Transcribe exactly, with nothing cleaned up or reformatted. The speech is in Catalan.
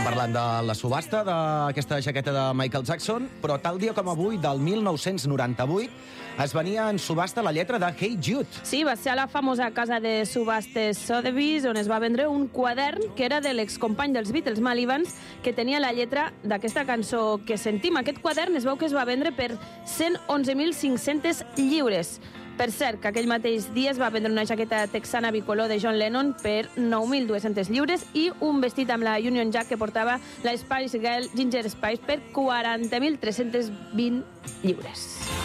Estan parlant de la subhasta d'aquesta jaqueta de Michael Jackson, però tal dia com avui, del mil nou-cents noranta-vuit, es venia en subhasta la lletra de Hey Jude. Sí, va ser a la famosa casa de subhastes Sotheby's on es va vendre un quadern que era de l'excompany dels Beatles, Mal Evans, que tenia la lletra d'aquesta cançó que sentim. Aquest quadern es veu que es va vendre per cent onze mil cinc-cents lliures. Per cert, que aquell mateix dia es va vendre una jaqueta texana bicolor de John Lennon per nou mil dues-centes lliures i un vestit amb la Union Jack que portava la Spice Girl Ginger Spice per quaranta mil tres-cents vint lliures.